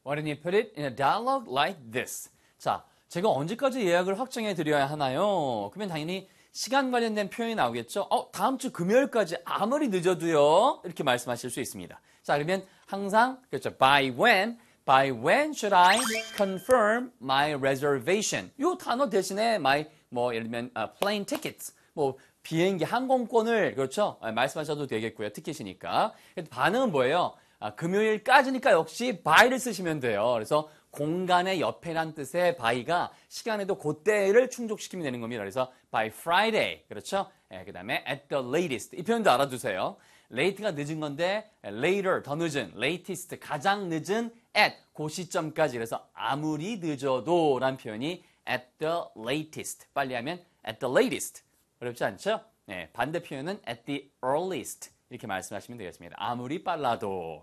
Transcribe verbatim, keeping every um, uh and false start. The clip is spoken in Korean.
Why don't you put it in a dialogue like this? 자, 제가 언제까지 예약을 확정해 드려야 하나요? 그러면 당연히 시간 관련된 표현이 나오겠죠? 어, 다음 주 금요일까지 아무리 늦어도요. 이렇게 말씀하실 수 있습니다. 자, 그러면 항상 그렇죠. By when, by when should I confirm my reservation? 이 단어 대신에 my 뭐 예를 들면 uh, plane tickets, 뭐 비행기 항공권을 그렇죠? 아, 말씀하셔도 되겠고요. 티켓이니까. 반응은 뭐예요? 아, 금요일까지니까 역시 by를 쓰시면 돼요. 그래서 공간의 옆에란 뜻의 by가 시간에도 그때를 충족시키면 되는 겁니다. 그래서 by Friday, 그렇죠? 예, 그 다음에 at the latest. 이 표현도 알아두세요. late가 늦은 건데 later, 더 늦은, latest, 가장 늦은 at, 그 시점까지. 그래서 아무리 늦어도 라는 표현이 at the latest. 빨리 하면 at the latest. 어렵지 않죠? 네, 반대 표현은 at the earliest. 이렇게 말씀하시면 되겠습니다. 아무리 빨라도.